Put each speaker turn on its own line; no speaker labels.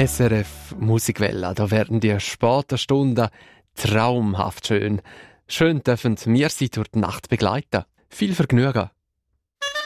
SRF Musikwelle, da werden die späten Stunden traumhaft schön. Schön dürfen wir Sie durch die Nacht begleiten. Viel Vergnügen.